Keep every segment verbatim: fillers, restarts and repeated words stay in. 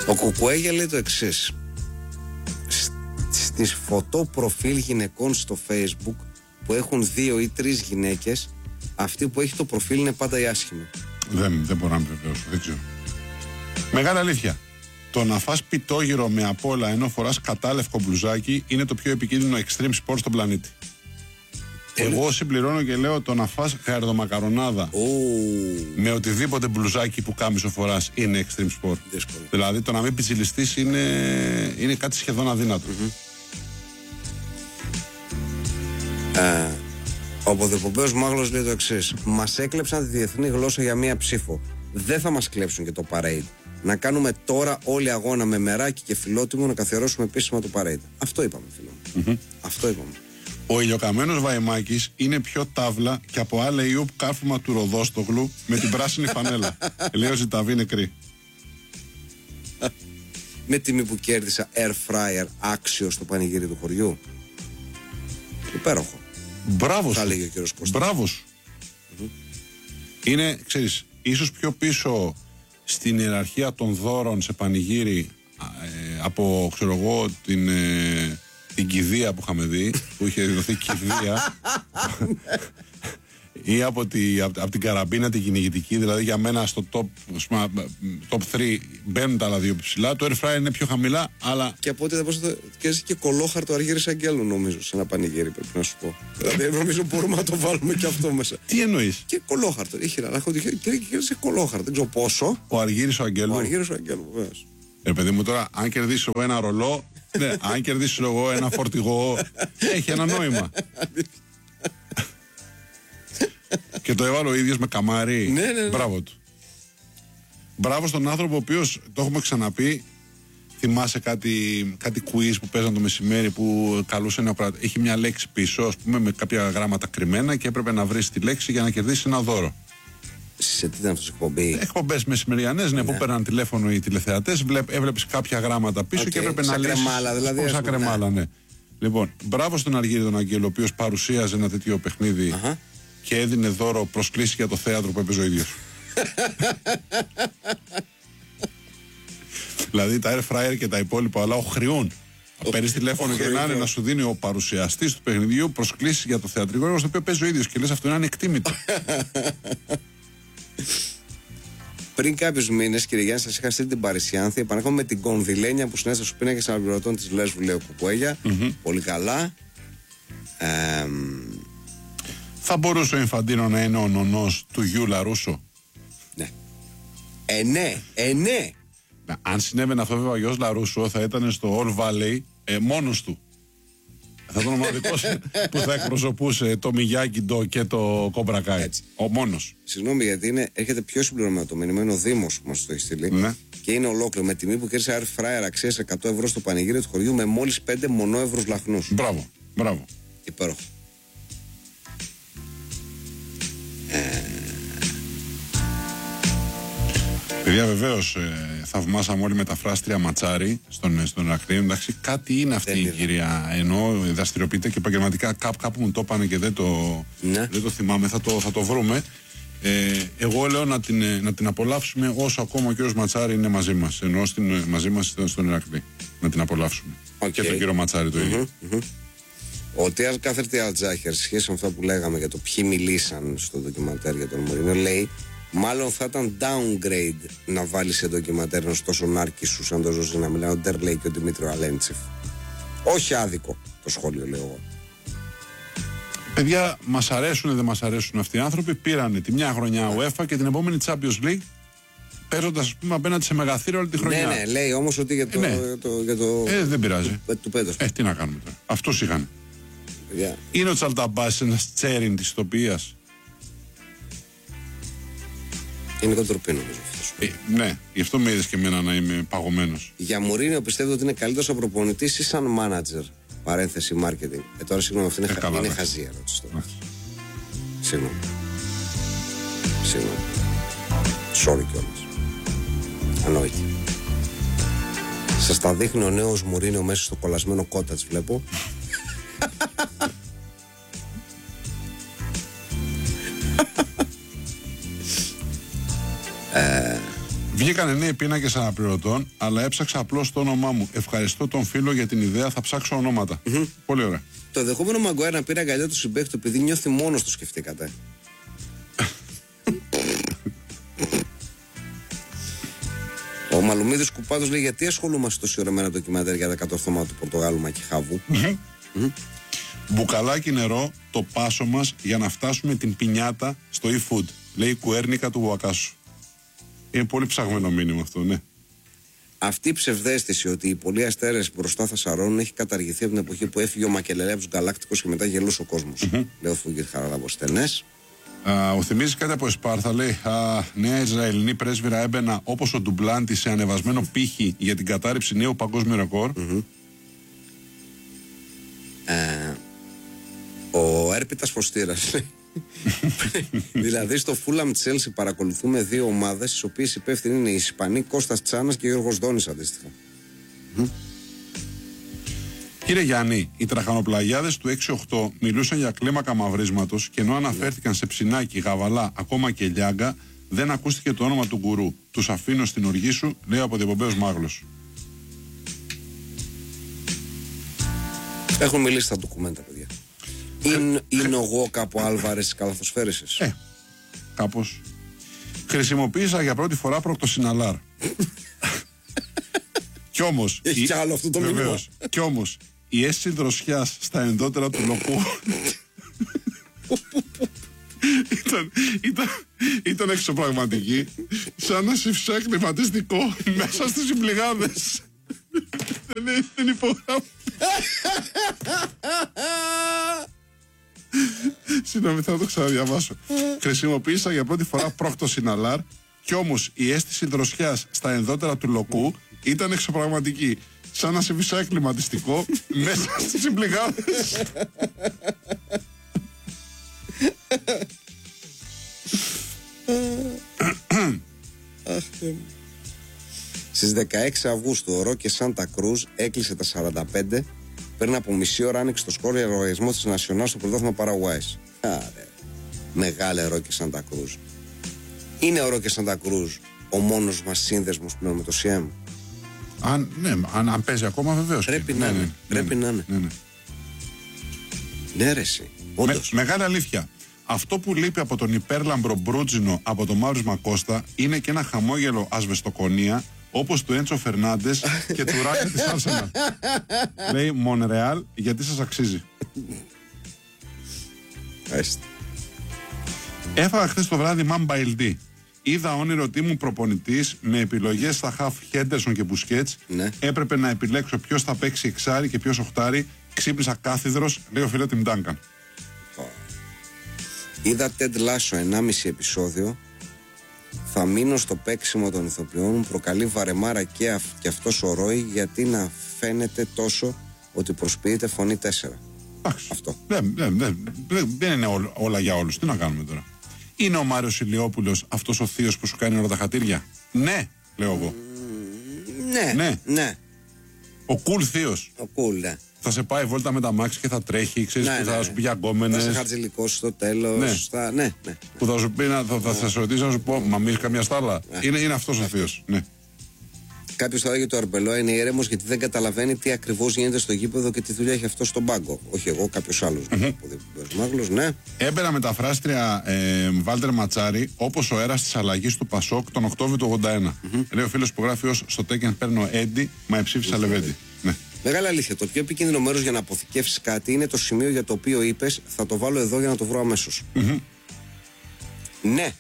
Ο Κουκουέγια λέει το εξής: στις φωτό προφίλ γυναικών στο Facebook που έχουν δύο ή τρεις γυναίκες, αυτή που έχει το προφίλ είναι πάντα η άσχημη. Δεν, δεν μπορώ να βεβαιώσω, δεν ξέρω. Μεγάλη αλήθεια. Το να φας πιτόγυρο με απόλα ενώ φοράς κατάλευκο μπλουζάκι είναι το πιο επικίνδυνο extreme sport στον πλανήτη. Πολύ. Εγώ συμπληρώνω και λέω το να φας γαρδομακαρονάδα oh. με οτιδήποτε μπλουζάκι που κάμισο φοράς είναι extreme sport. Δύσκολο. Δηλαδή το να μην πιτσιλιστείς είναι, είναι κάτι σχεδόν αδύνατο. Mm-hmm. Uh, ο Ποδεποπέος Μάγλος λέει το εξής: μας έκλεψαν τη διεθνή γλώσσα για μία ψήφο. Δεν θα μας κλέψουν και το parade. Να κάνουμε τώρα όλοι αγώνα με μεράκι και φιλότιμο να καθιερώσουμε επίσημα το parade. Αυτό είπαμε, φίλο μου. Mm-hmm. Αυτό είπαμε. Ο ηλιοκαμένος Βαϊμάκης είναι πιο τάβλα και από άλλα ιούπ κάρφωμα του Ροδόστογλου με την πράσινη φανέλα. Λέει ο Ζηταβή νεκρή. Με τιμή που κέρδισα air fryer άξιο στο πανηγύρι του χωριού. Υπέροχο. Μπράβο σου. Θα λέγει ο κύριος Κώστας. Μπράβο σου. Mm-hmm. Είναι, ξέρεις, ίσως πιο πίσω στην ιεραρχία των δώρων σε πανηγύρι ε, από, ξέρω εγώ, την... Ε, την κηδεία που είχαμε δει, που είχε δοθεί κηδεία, ή από, τη, από, από την καραμπίνα την κυνηγητική, δηλαδή για μένα στο top, top τρία μπαίνουν τα άλλα δύο ψηλά, το air fryer είναι πιο χαμηλά, αλλά... Και από ό,τι δεν μπορούσα και και κολόχαρτο Αργύρης Αγγέλου, νομίζω, σε ένα πανηγύρι, πρέπει να σου πω. Δηλαδή νομίζω μπορούμε να το βάλουμε και αυτό μέσα. Τι εννοείς? Και κολόχαρτο, είχε να έχω και σε κολόχαρτο, δεν ξέρω πόσο. Ο Αργύρης ο Αγγέλου. Ο Αργύρης ο Αγγέλου, βεβαίως. Ε, παιδί μου, τώρα, αν κερδίσω εγώ ένα ρολό, ναι, αν κερδίσω εγώ ένα φορτηγό, έχει ένα νόημα. Και το έβαλε ο ίδιος με καμάρι. Ναι, ναι, ναι. Μπράβο του. Μπράβο στον άνθρωπο ο οποίος, το έχουμε ξαναπεί, θυμάσαι κάτι, κάτι quiz που παίζαν το μεσημέρι που καλούσε ένα πράγμα. Έχει μια λέξη πίσω, ας πούμε, με κάποια γράμματα κρυμμένα και έπρεπε να βρεις τη λέξη για να κερδίσεις ένα δώρο. Σε τι ήταν αυτό η εκπομπή? Εκπομπές μεσημεριανές, ναι, ναι, που παίρναν τηλέφωνο οι τηλεθεατές, έβλεπες κάποια γράμματα πίσω okay, και έπρεπε να λύσεις. Κρεμάλα, δηλαδή. Σαν κρεμάλα, ναι. Λοιπόν, μπράβο στον Αργύρη τον Αγγέλο, ο οποίος παρουσίαζε ένα τέτοιο παιχνίδι uh-huh. και έδινε δώρο προσκλήσεις για το θέατρο που έπαιζε ο ίδιος. Δηλαδή τα air fryer και τα υπόλοιπα, αλλά οχρεούν. Παίρνει τηλέφωνο και να είναι να σου δίνει ο παρουσιαστής του παιχνιδιού προσκλήσεις για το θεατρικό έργο στο οποίο παίζει ο ίδιος και λες αυτό είναι ανεκτήμητο. Πριν κάποιους μήνες, κύριε Γιάννη, σας είχα στείλει την Παρισιάνθη. Επανέρχομαι με την κονδυλένια που συνέστησε στους πίνακες αναπληρωτών της Λέσβου, λέει ο Κουκουέγια. Mm-hmm. Πολύ καλά. Ε, θα μπορούσε ο Ινφαντίνο να είναι ο νονός του Γιου Λαρούσο? Ναι. Ε, ναι, ε, ναι. Αν συνέβαινε αυτό, βέβαια, ο γιος Λαρούσο θα ήταν στο All Valley ε, μόνος του. Θα ήταν ο μοναδικός που θα εκπροσωπούσε το Μιγιάκι Ντο και το Κομπρακάι. Ο μόνος. Συγγνώμη, γιατί είναι, έρχεται πιο συμπληρωμένο το μήνυμα. Είναι ο Δήμος που μας το έχει στείλει. Ναι. Και είναι ολόκληρο με τιμή που κέρδισε air fryer αξίας εκατό ευρώ στο πανηγύρι του χωριού με μόλις πέντε μονόευρους λαχνούς. Μπράβο, μπράβο. Υπέροχο. Ε... Παιδιά, βεβαίως ε, θαυμάσαμε όλοι μεταφράστρια Ματσάρη στον, στον Ηρακλείο. Εντάξει, κάτι είναι αυτή δεν η είναι. Κυρία. Ενώ δραστηριοποιείται και επαγγελματικά. Κάπου, κάπου μου το είπανε και δεν το, ναι. δεν το θυμάμαι. Θα το, θα το βρούμε. Ε, εγώ λέω να την, να την απολαύσουμε όσο ακόμα ο κύριος Ματσάρη είναι μαζί μας. Ενώ στην, μαζί μας στον Ηρακλή. Να την απολαύσουμε. Okay. Και τον κύριο Ματσάρη το ίδιο. Mm-hmm, mm-hmm. Ο Τίας Κάθερτη Αλτζάχερ, σε σχέση με αυτά που λέγαμε για το ποιοι μιλήσαν στο ντοκιμαντέρ για τον Μωρίνο, λέει: μάλλον θα ήταν downgrade να βάλει σε ντοκιμαντέρ ενός τόσο νάρκη σου σαν το Ζωζή να μιλάει ο Ντερλέη και ο Δημήτριο Αλέντσεφ. Όχι άδικο το σχόλιο, λέω εγώ. Παιδιά, μας αρέσουν ή δεν μας αρέσουν αυτοί οι άνθρωποι. Πήρανε τη μια χρονιά UEFA και την επόμενη Champions League, παίζοντας, ας πούμε, απέναντι σε μεγαθύριο όλη τη χρονιά. Ναι, ναι, λέει όμως ότι για το. Ε, ναι. για το, για το ε, δεν πειράζει. Του Πέτρος. Ε, τι να κάνουμε τώρα. Αυτούς είχαν. Yeah. Είναι ο Τσαλταμπάς ένας τσέριν της ηθοποιίας. Είναι κοντροπή, νομίζω αυτός. Ε, ναι, γι' αυτό με είδες και εμένα να είμαι παγωμένος. Για Μουρίνιο πιστεύω ότι είναι καλύτερος σαν προπονητής ή σαν μάνατζερ. Παρένθεση marketing. Ε, τώρα συγγνώμη, αυτή είναι, ε, χα... είναι χαζή ερώτηση τώρα. Συγγνώμη. Συγγνώμη. Sorry κιόλας. Ανόητη. Σας τα δείχνει ο νέος Μουρίνιο μέσα στο κολλασμένο κότατς, βλέπω. ε... Βγήκανε νέοι πίνακες αναπληρωτών, αλλά έψαξα απλώς το όνομά μου. Ευχαριστώ τον φίλο για την ιδέα, θα ψάξω ονόματα. Mm-hmm. Πολύ ωραία. Το δεχόμενο Μαγκουάιρ να πήρε αγκαλιά του συμπαίχτη του επειδή νιώθει μόνος του, σκεφτήκατε? Ο Μαλουμίδης Κουπάτος λέει: γιατί ασχολούμαστε τόση ώρα με ένα ντοκιμαντέρ για τα κατορθώματα του Πορτογάλου Μακιχάβου? Mm-hmm. Mm-hmm. Μπουκαλάκι νερό, το πάσο μας για να φτάσουμε την πινιάτα στο e-food. Λέει η Κουέρνικα του Βουακάσου. Είναι πολύ ψαγμένο μήνυμα αυτό, ναι. Αυτή η ψευδαίσθηση ότι οι πολλοί αστέρες μπροστά θα σαρώνουν έχει καταργηθεί από την εποχή που έφυγε ο Μακελελέ από τους Γκαλάκτικους και μετά γελούσε ο κόσμος. Mm-hmm. Λέω Φούγκερ Χαραλάμπος στενές. Ο θυμίζει κάτι από Εσπάρθα, λέει: α, νέα Ισραηλινή πρέσβυρα έμπαινα όπως ο Ντουμπλάντη σε ανεβασμένο πύχη για την κατάρριψη νέου παγκόσμιου ρεκόρ. Mm-hmm. ε, ο Έρπιτας Φωστήρας. Δηλαδή στο Φούλαμ Τσέλσι παρακολουθούμε δύο ομάδες, τις οποίες υπεύθυνοι είναι οι Ισπανοί Κώστας Τσάνας και Γιώργος Δόνης αντίστοιχα. Mm. Κύριε Γιάννη, οι τραχανοπλαγιάδες του έξι οκτώ μιλούσαν για κλίμακα μαυρίσματος και ενώ αναφέρθηκαν σε Ψινάκι, Γαβαλά, ακόμα και Λιάγκα, δεν ακούστηκε το όνομα του γκουρού. Τους αφήνω στην οργή σου, λέει ο αποδιοπομπαίος Μάγλος. Έχουν μιλήσει στα ντοκουμέντα, παιδιά. Είναι, είναι ο Γόκα από Άλβαρες της καλαθοσφαίρισης. Ε, κάπως. Χρησιμοποίησα για πρώτη φορά προκτοσιναλάρ. Κι όμως... Έχει κι άλλο αυτό το μήνυμα. Κι όμως, η αίσθηση δροσιάς στα ενδότερα του λοκού ήταν, ήταν, ήταν εξωπραγματική, σαν να συμφσέ κλιματιστικό μέσα στις συμπληγάδες. δεν, δεν υπογράφω. Συγγνώμη, θα το ξαναδιαβάσω. Χρησιμοποίησα για πρώτη φορά πρόκτοσιναλάρ, κι όμως η αίσθηση δροσιάς στα ενδότερα του λοκού ήταν εξωπραγματική, σαν να σε φυσάει κλιματιστικό μέσα στις συμπληγάδες. Στις δεκαέξι Αυγούστου ο Ρόκε Σάντα Κρούζ έκλεισε τα σαράντα πέντε. Πριν από μισή ώρα άνοιξε το σκόρ για λογαριασμό της Νασιονάλ στο πρωτάθλημα Παραγουάης. Άρε, μεγάλε Ρόκε Σάντα Κρούζ. Είναι ο Ρόκε Σάντα Κρούζ ο μόνος μας σύνδεσμος πλέον με το σι εμ? Αν, ναι, αν, αν παίζει ακόμα βεβαίως. Πρέπει να είναι. Πρέπει να είναι. Ναι, ναι. Ναι, ρε εσύ. Με, μεγάλη αλήθεια. Αυτό που λείπει από τον υπέρλαμπρο Μπρούτζινο από τον Μάουρις Μακώστα είναι και ένα χαμόγελο ασβεστοκονία όπως του Έντσο Φερνάντες και του Ράκη της Άρσεναλ. Λέει Μονρεάλ, γιατί σας αξίζει. Έστε. Έφαγα χθες το βράδυ Μάμπα Ελντί. Είδα όνειρο τι μου προπονητής με επιλογές στα χαφ Χέντερσον και Μπουσκέτς. Ναι. Έπρεπε να επιλέξω ποιος θα παίξει εξάρι και ποιος οχτάρι. Ξύπνησα κάθιδρος, λέει ο Φιλότιμ Ντάνκαν. Είδα Τεντ Λάσο ενάμιση επεισόδιο. Θα μείνω στο παίξιμο των ηθοποιών μου. Προκαλεί βαρεμάρα και, αυ, και αυτός ο Ρόι, γιατί να φαίνεται τόσο ότι προσποιείται φωνή τέσσερα. Άξι. Αυτό. Δεν, δεν, δεν, δεν είναι ό, όλα για όλους. Τι να κάνουμε τώρα. Είναι ο Μάριος Ηλιόπουλος αυτός ο θείος που σου κάνει όλα τα χατήρια? Ναι, λέω εγώ. Mm, ναι, ναι, ναι. Ο κουλ θείος. Ο κουλ, ναι. Θα σε πάει βόλτα με τα μάξι και θα τρέχει, ξέρεις, ναι, που θα ναι, σου πει για γκόμενες. Θα σε χαρτζηλικός στο τέλος. Ναι. Θα, ναι, ναι. Που θα σου πει, να, θα, θα, θα σε ρωτήσει να σου πω, μα μίλεις καμιά στάλα. Ναι. Είναι, είναι αυτός ο θείος, ναι. Κάποιος θα λέγει το Αρμπελό είναι ήρεμος γιατί δεν καταλαβαίνει τι ακριβώς γίνεται στο γήπεδο και τι δουλειά έχει αυτό στον πάγκο. Όχι εγώ, κάποιος άλλος. Mm-hmm. Ναι. Έμπαινα μεταφράστρια ε, Βάλτερ Ματσάρη, όπως ο αέρας της αλλαγής του Πασόκ τον Οκτώβριο του ογδόντα ένα. Mm-hmm. Λέει ο φίλος που γράφει ως στο Τέκεν παίρνω Έντι, μα εψήφισα mm-hmm. Λεβέντι. Ναι. Μεγάλη αλήθεια. Το πιο επικίνδυνο μέρος για να αποθηκεύσεις κάτι είναι το σημείο για το οποίο είπες θα το βάλω εδώ για να το βρω αμέσως. Mm-hmm. Ναι.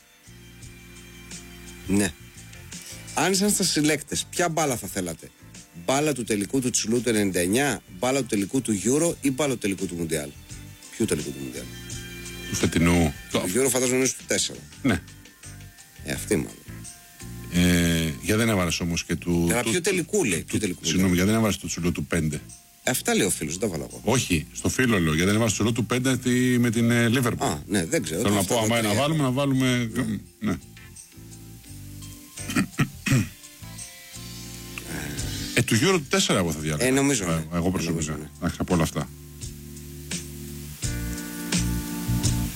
Ναι. Αν ήσασταν συλλέκτες, ποια μπάλα θα θέλατε? Μπάλα του τελικού του Τσουλού του ενενήντα εννιά, μπάλα του τελικού του Euro ή μπάλα του τελικού του Μουντιάλ? Ποιου τελικού του Μουντιάλ? Του φετινού. Το Euro φαντάζομαι είναι στο τέσσερα. Ναι. Ε, αυτή μάλλον. Ε, για δεν έβαλες όμως και του. Για ποιο τελικού λέει? Συγγνώμη, γιατί δεν έβαλες το Τσουλού του πέντε? Αυτά λέει ο φίλος, δεν τα βάλω εγώ. Όχι, στο φίλο λέω, γιατί δεν έβαλες το Τσουλού του πέντε με την Λίβερπουλ. Α, ναι, δεν ξέρω. Θέλω να πω, άμα να βάλουμε, να βάλουμε. Ναι. Ε, του Euro του τέσσερα εγώ θα διάλεγα. Ε, νομίζω. Ναι. Εγώ προσωπικά. Ναι. Εντάξει, από όλα αυτά.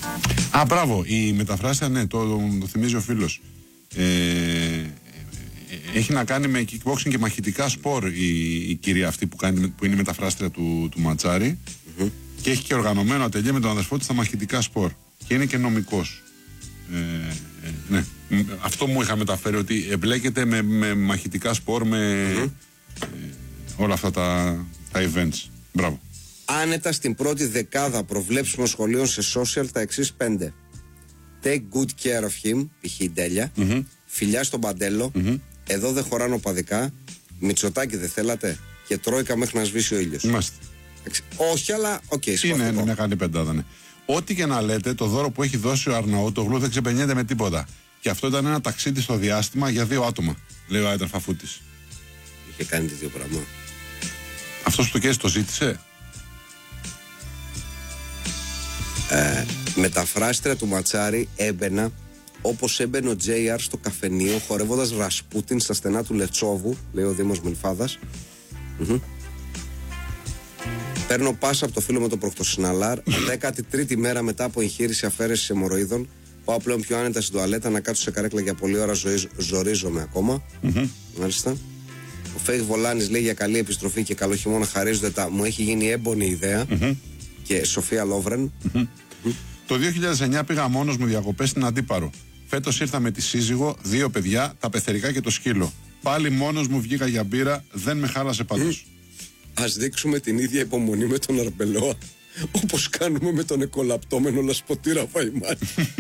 Α, μπράβο, η μεταφράστρια, ναι, το, το, το θυμίζει ο φίλος. Ε, έχει να κάνει με kickboxing και μαχητικά σπορ η, η κυρία αυτή που, κάνει, που είναι μεταφράστρια του, του Ματσάρη. Mm-hmm. Και έχει και οργανωμένο ατελείο με τον αδερφό της στα μαχητικά σπορ. Και είναι και νομικός. Ε, ε, ναι. Αυτό μου είχα μεταφέρει, ότι εμπλέκεται με, με μαχητικά σπορ, με mm-hmm. ε, όλα αυτά τα, τα events. Μπράβο. Άνετα στην πρώτη δεκάδα προβλέψιμων σχολείων σε social τα εξής πέντε. Take good care of him, π.χ. η Ντέλια. Mm-hmm. Φιλιά στον Παντέλο. Mm-hmm. Εδώ δεν χωράνε οπαδικά. Μητσοτάκι δεν θέλατε. Και Τρόικα μέχρι να σβήσει ο ήλιος. Είμαστε. Όχι, αλλά οκ. Okay, είναι είναι μια καλή πεντάδα, ναι. Ό,τι και να λέτε, το δώρο που έχει δώσει ο Αρναούτογλου δεν ξεπενιέται με τίποτα. Και αυτό ήταν ένα ταξίδι στο διάστημα για δύο άτομα, λέει ο Άιταν Φαφούτης. Είχε κάνει τι δύο πράγμα. Αυτός που το καίει το ζήτησε. Ε, μεταφράστρια του Ματσάρη έμπαινα όπως έμπαινε ο τζέι αρ στο καφενείο χορεύοντας Ρασπούτιν στα στενά του Λετσόβου, λέει ο Δήμος Μελφάδας. Mm-hmm. Παίρνω πάσα από το φίλο με το προκτοσυναλάρ. δέκατη τρίτη μέρα μετά από εγχείρηση αφαίρεσης αιμορροίδων. Πάω πλέον πιο άνετα στην τουαλέτα να κάτσω σε καρέκλα για πολλή ώρα. Ζωή, ζορίζομαι ακόμα. Mm-hmm. Μάλιστα. Ο Φέιχ Βολάνης λέει για καλή επιστροφή και καλό χειμώνα χαρίζονται τα. Μου έχει γίνει έμπονη ιδέα. Mm-hmm. Και Σοφία Λόβρεν. Mm-hmm. Mm-hmm. Το δύο χιλιάδες εννιά πήγα μόνος μου διακοπές στην Αντίπαρο. Φέτος ήρθα με τη σύζυγο, δύο παιδιά, τα πεθερικά και το σκύλο. Πάλι μόνος μου βγήκα για μπύρα, δεν με χάλασε πάντως. Mm. Ας δείξουμε την ίδια υπομονή με τον Αρμπελόα, όπως κάνουμε με τον εκολαπτώμενο Λασποτήρα Βαϊμάρη.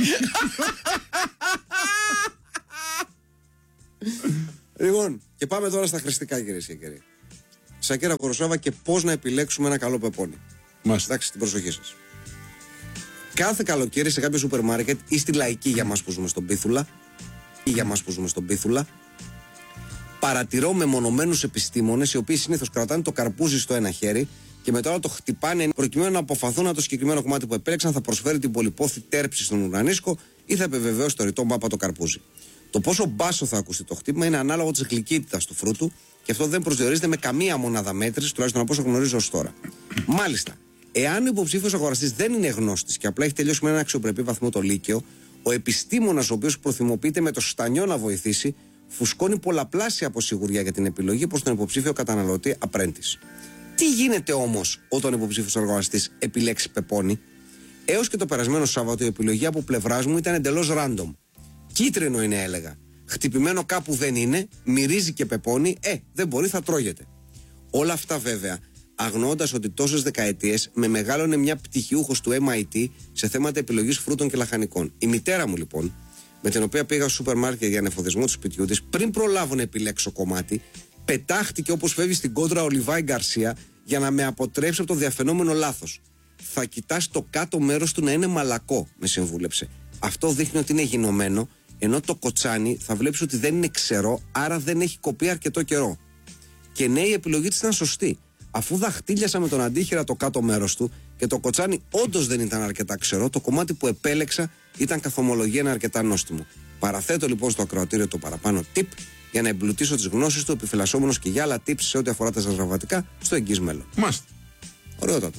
Λοιπόν, και πάμε τώρα στα χρηστικά, κυρίες και κύριοι. Σακέρα Κοροσάβα και πώς να επιλέξουμε ένα καλό πεπόνι. Μάλιστα. Εντάξει, την προσοχή σας. Κάθε καλοκαίρι σε κάποιο σούπερ μάρκετ ή στη Λαϊκή για μας που ζούμε στον Πίθουλα ή για μας που ζούμε στον Πίθουλα, παρατηρώ μεμονωμένους επιστήμονες οι οποίοι συνήθως κρατάνε το καρπούζι στο ένα χέρι και μετά το χτυπάνε προκειμένου να αποφαθούν αν το συγκεκριμένο κομμάτι που επέλεξαν θα προσφέρει την πολυπόθη τέρψη στον ουρανίσκο ή θα επιβεβαιώσει το ρητό μπάπα το καρπούζι. Το πόσο μπάσο θα ακουστεί το χτύπημα είναι ανάλογο της γλυκύτητας του φρούτου και αυτό δεν προσδιορίζεται με καμία μονάδα μέτρηση, τουλάχιστον από όσο γνωρίζω ως τώρα. Μάλιστα. Εάν ο υποψήφιος αγοραστής δεν είναι γνώστης και απλά έχει τελειώσει με ένα αξιοπρεπή βαθμό το Λύκειο, ο επιστήμονας ο οποίος προθυμοποιείται με το στανιό να βοηθήσει, φουσκώνει πολλαπλάσια αποσιγουριά για την επιλογή προς τον υποψήφιο καταναλωτή απρέντης. Τι γίνεται όμως όταν ο υποψήφιος αγοραστής επιλέξει πεπόνι? Έως και το περασμένο Σάββατο η επιλογή από πλευράς μου ήταν εντελώς random. Κίτρινο είναι, έλεγα. Χτυπημένο κάπου δεν είναι, μυρίζει και πεπόνι, ε, δεν μπορεί, θα τρώγεται. Όλα αυτά βέβαια αγνοώντας ότι τόσες δεκαετίες με μεγάλωνε μια πτυχιούχος του εμ άι τι σε θέματα επιλογής φρούτων και λαχανικών. Η μητέρα μου λοιπόν, με την οποία πήγα στο σούπερ μάρκετ για ανεφοδιασμό του σπιτιού της, πριν προλάβω να επιλέξω κομμάτι, πετάχτηκε όπως φεύγει στην κόντρα ο Λιβάη Γκαρσία για να με αποτρέψει από το διαφαινόμενο λάθος. Θα κοιτάς το κάτω μέρος του να είναι μαλακό, με συμβούλεψε. Αυτό δείχνει ότι είναι γινωμένο, ενώ το κοτσάνι θα βλέπεις ότι δεν είναι ξερό, άρα δεν έχει κοπεί αρκετό καιρό. Και ναι, η επιλογή της ήταν σωστή. Αφού δαχτύλιασα με τον αντίχειρα το κάτω μέρος του και το κοτσάνι όντως δεν ήταν αρκετά ξερό, το κομμάτι που επέλεξα ήταν καθ' ομολογία ένα αρκετά νόστιμο. Παραθέτω λοιπόν στο ακροατήριο το παραπάνω tip για να εμπλουτίσω τις γνώσεις του, επιφυλασσόμενος και για άλλα tips σε ό,τι αφορά τα ζαχαροβατικά στο εγγύς μέλλον. Μάλιστα. Ωραιότατο.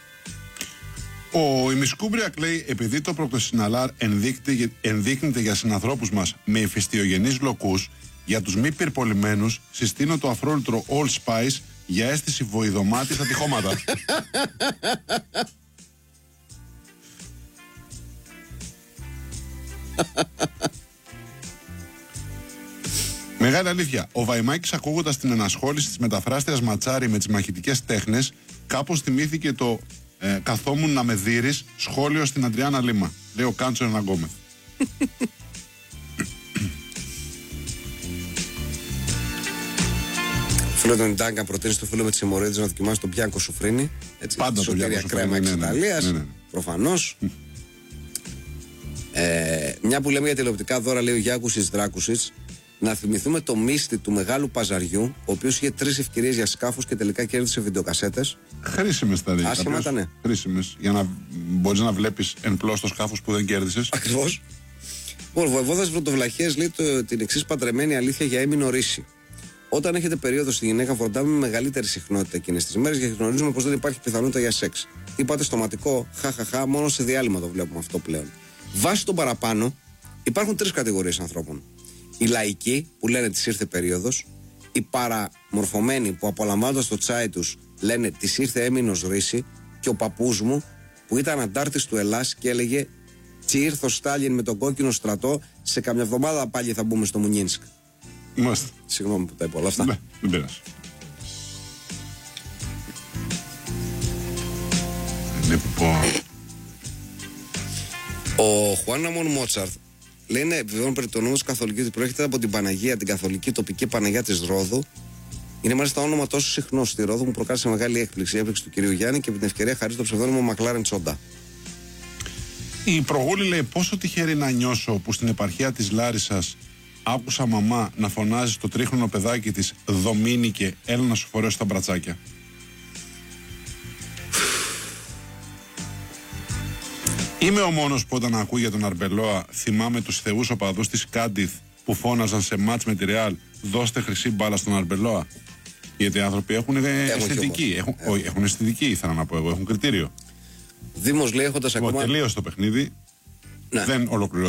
Ο Ημισκούμπριακ λέει: επειδή το προκτοσυναλάρ ενδείκνυται για συνανθρώπους μας με ηφαιστειογενείς λοκούς, για τους μη πυρπολιμένους συστήνω το αφρόλυτρο All Spice για αίσθηση βοηδομάτη στα τυχώματα. Μεγάλη αλήθεια. Ο Βαϊμάκης, ακούγοντας την ενασχόληση της μεταφράστριας Ματσάρη με τις μαχητικές τέχνες, κάπως θυμήθηκε το ε, «καθόμουν να με δείρεις» σχόλιο στην Αντριάννα Λίμα. Λέει ο Κάντσο Εναγκόμεθ. Φίλο τον Ιντάγκα προτείνει στο φίλο με τις αιμορροίδες να δοκιμάσει τον Μπιάνκο Σουφρίνη. Έτσι, πάντα το Μπιάνκο κρέμα της Ιταλίας. Ναι, ναι, ναι. Προφανώς. ε, μια που λέμε για τηλεοπτικά δώρα, λέει ο Γιάκουσης Δράκουσης, να θυμηθούμε το μύστη του μεγάλου παζαριού, ο οποίος είχε τρεις ευκαιρίες για σκάφους και τελικά κέρδισε βιντεοκασέτες. Χρήσιμες τα δίκαια. Άσχημα ήταν, ναι. Χρήσιμες. Για να μπορείς να βλέπεις εν πλώς το σκάφος που δεν κέρδισες. Ακριβώς. Ο Βοηβόδας Βροντοβλαχίας λέει το, την εξής παντρεμένη αλήθεια για έμεινο ρίση. Όταν έχετε περίοδο στη γυναίκα, φροντάμε με μεγαλύτερη συχνότητα εκείνες τις μέρες γιατί γνωρίζουμε πως δεν υπάρχει πιθανότητα για σεξ. Είπατε στοματικό, χαχαχά, μόνο σε διάλειμμα το βλέπουμε αυτό πλέον. Βάσει των παραπάνω, υπάρχουν τρεις κατηγορίες ανθρώπων. οι λαϊκοί που λένε της ήρθε περίοδος, οι παραμορφωμένοι που απολαμβάνοντας το τσάι τους λένε της ήρθε έμεινος ρίση, και ο παππούς μου που ήταν αντάρτης του Ελλάς και έλεγε τσι ήρθε ο Στάλιν με τον κόκκινο στρατό, σε καμιά εβδομάδα πάλι θα μπούμε στο Μουνίνσκ. Μάλιστα. Συγγνώμη που τα είπα όλα αυτά. Ναι, δεν πειράζει. Ο Χουάναμον Μότσαρθ λέει να επιβεβαιώνει περί το όνομα του Καθολικού ότι προέρχεται από την Παναγία, την Καθολική τοπική Παναγία της Ρόδου. Είναι μάλιστα όνομα τόσο συχνό στη Ρόδου που προκάλεσε μεγάλη έκπληξη. Η έκπληξη του κυρίου Γιάννη και με την ευκαιρία χαρίζει το ψευδόνυμο Μακλάρεν Τσόντα. Η Προγούλη λέει: πόσο τυχερή να νιώσω που στην επαρχία της Λάρισσας άκουσα μαμά να φωνάζει στο τρίχρονο παιδάκι της Δομήνικε, έλα να σου φορέσω τα μπρατσάκια. Είμαι ο μόνος που όταν ακούω για τον Αρμπελόα θυμάμαι τους θεούς οπαδούς της Κάντιθ που φώναζαν σε μάτς με τη Ρεάλ δώστε χρυσή μπάλα στον Αρμπελόα. Γιατί οι άνθρωποι έχουν αισθητική. Έχουν, έχουν. έχουν αισθητική, ήθελα να πω εγώ, έχουν κριτήριο. Δήμος λέει έχοντας ακόμα. Τελείωσε το παιχνίδι. Ναι. Δεν ολοκληρώθηκε.